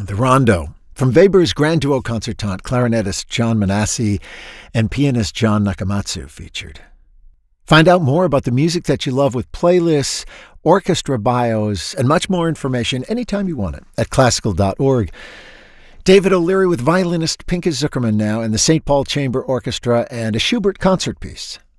The Rondo, from Weber's Grand Duo Concertante, clarinetist John Manassi and pianist John Nakamatsu featured. Find out more about the music that you love with playlists, orchestra bios, and much more information anytime you want it at classical.org. David O'Leary with violinist Pinka Zuckerman now and the St. Paul Chamber Orchestra and a Schubert concert piece.